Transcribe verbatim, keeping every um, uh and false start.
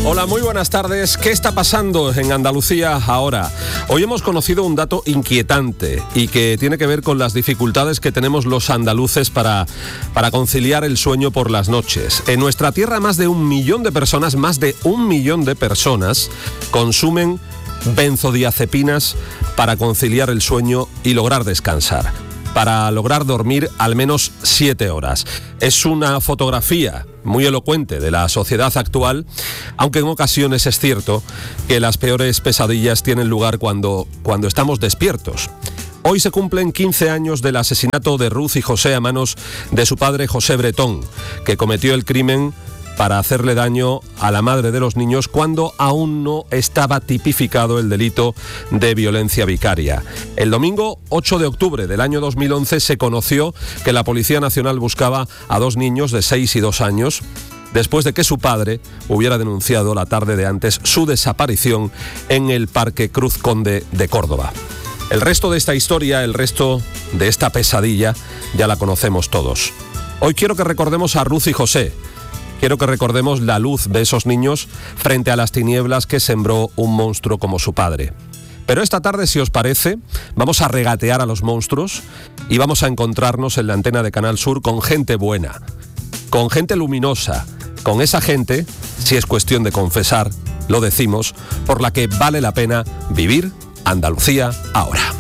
Hola, muy buenas tardes. ¿Qué está pasando en Andalucía ahora? Hoy hemos conocido un dato inquietante y que tiene que ver con las dificultades que tenemos los andaluces para, para conciliar el sueño por las noches. En nuestra tierra, más de un millón de personas, más de un millón de personas consumen benzodiazepinas para conciliar el sueño y lograr descansar, para lograr dormir al menos siete horas. Es una fotografía muy elocuente de la sociedad actual, aunque en ocasiones es cierto que las peores pesadillas tienen lugar cuando, cuando estamos despiertos. Hoy se cumplen quince años del asesinato de Ruth y José a manos de su padre José Bretón, que cometió el crimen para hacerle daño a la madre de los niños cuando aún no estaba tipificado el delito de violencia vicaria. El domingo ocho de octubre del año dos mil once se conoció que la Policía Nacional buscaba a dos niños de seis y dos años después de que su padre hubiera denunciado la tarde de antes su desaparición en el Parque Cruz Conde de Córdoba. El resto de esta historia, el resto de esta pesadilla, ya la conocemos todos. Hoy quiero que recordemos a Ruth y José. Quiero que recordemos la luz de esos niños frente a las tinieblas que sembró un monstruo como su padre. Pero esta tarde, si os parece, vamos a regatear a los monstruos y vamos a encontrarnos en la antena de Canal Sur con gente buena, con gente luminosa, con esa gente, si es cuestión de confesar, lo decimos, por la que vale la pena vivir Andalucía ahora.